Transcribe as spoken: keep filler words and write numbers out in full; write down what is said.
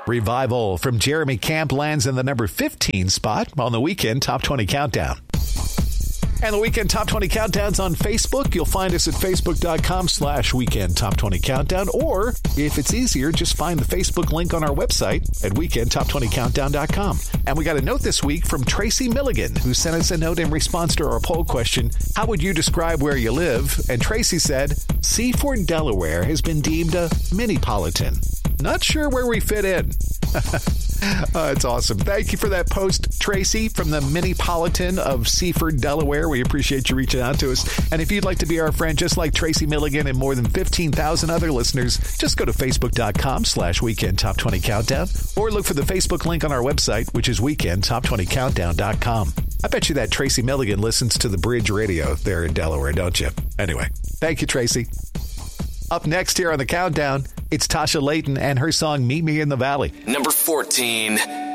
Revival from Jeremy Camp lands in the number fifteen spot on the Weekend Top twenty Countdown. And the Weekend Top twenty Countdown's on Facebook. You'll find us at facebook.com slash Weekend Top twenty Countdown. Or, if it's easier, just find the Facebook link on our website at weekend top twenty countdown dot com. And we got a note this week from Tracy Milligan, who sent us a note in response to our poll question, how would you describe where you live? And Tracy said, Seaford, Delaware has been deemed a mini-politan. Not sure where we fit in. Oh, it's awesome. Thank you for that post, Tracy, from the mini-politan of Seaford, Delaware. We appreciate you reaching out to us. And if you'd like to be our friend, just like Tracy Milligan and more than fifteen thousand other listeners, just go to facebook.com slash Weekend Top twenty Countdown or look for the Facebook link on our website, which is weekend top twenty countdown dot com. I bet you that Tracy Milligan listens to the Bridge Radio there in Delaware, don't you? Anyway, thank you, Tracy. Up next here on the Countdown, it's Tasha Layton and her song Meet Me in the Valley. Number fourteen.